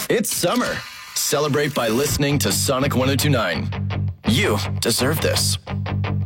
It's summer. Celebrate by listening to Sonic 102.9. You deserve this.